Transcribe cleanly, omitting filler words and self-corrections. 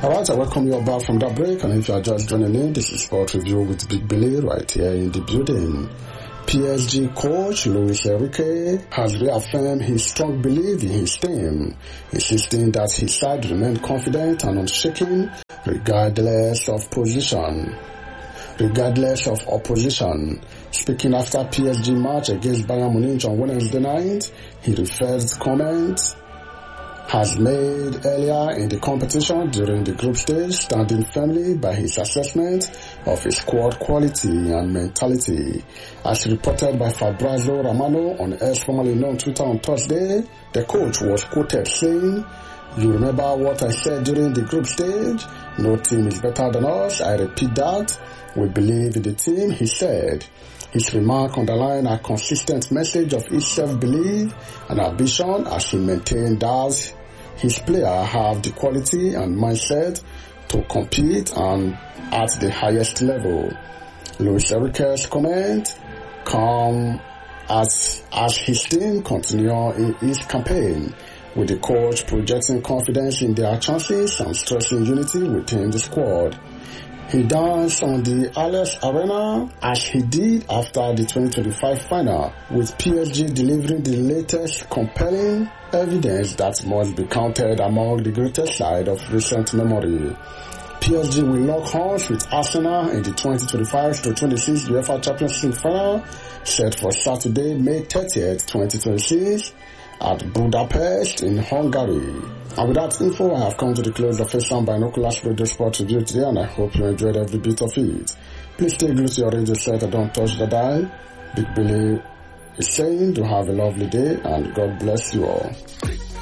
Alright, I welcome you all back from that break, and if you are just joining in, this is Sport Review with Big Billy right here in the building. PSG coach Luis Enrique has reaffirmed his strong belief in his team, insisting that his side remain confident and unshaken regardless of opposition. Speaking after PSG match against Bayern Munich on Wednesday night, he referred to comments has made earlier in the competition during the group stage, standing firmly by his assessment of his squad quality and mentality. As reported by Fabrizio Romano on X, formerly known Twitter, on Thursday, the coach was quoted saying, "You remember what I said during the group stage? No team is better than us. I repeat that. We believe in the team," he said. His remark underlined a consistent message of his self-belief and ambition as he maintained that his players have the quality and mindset to compete and at the highest level. Luis Enrique's comment come as his team continue in his campaign, with the coach projecting confidence in their chances and stressing unity within the squad. He danced on the Allianz Arena as he did after the 2025 final, with PSG delivering the latest compelling evidence that must be counted among the greatest side of recent memory. PSG will lock horns with Arsenal in the 2025-26 UEFA Champions League final, set for Saturday, May 30th, 2026, at Budapest in Hungary. And with that info, I have come to the close of First Sound Binoculars Radio Sport Review today, and I hope you enjoyed every bit of it. Please stay glued to your radio set and don't touch the dial. Big Billy is saying to have a lovely day and God bless you all.